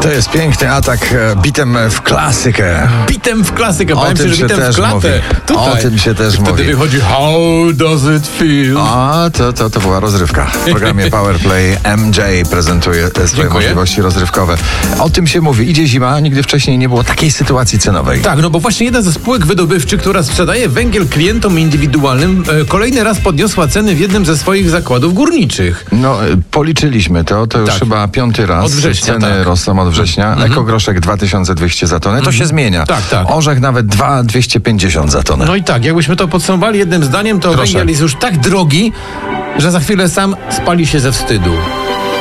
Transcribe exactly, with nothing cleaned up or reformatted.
To jest piękny atak bitem w klasykę. Bitem w klasykę, powiem tym ci, że się bitem też w klatę. mówi. Tutaj. O tym się też Wtedy mówi. wychodzi How does it feel? A, to, to, to była rozrywka. W programie Powerplay M J prezentuje swoje Dziękuję. możliwości rozrywkowe. O tym się mówi. Idzie zima, nigdy wcześniej nie było takiej sytuacji cenowej. Tak, no bo właśnie jedna ze spółek wydobywczych, która sprzedaje węgiel klientom indywidualnym, e, kolejny raz podniosła ceny w jednym ze swoich zakładów górniczych. No, y, policzyliśmy to. To już Tak. chyba piąty raz. Od września, Ceny tak. rosną od września. Mhm. Ekogroszek dwa tysiące dwieście za tonę. To się zmienia. Tak, tak. Orzech nawet dwa tysiące dwieście pięćdziesiąt za tonę. No i tak, jakbyśmy to podsumowali jednym zdaniem, to Proszę. węgiel jest już tak drogi, że za chwilę sam spali się ze wstydu.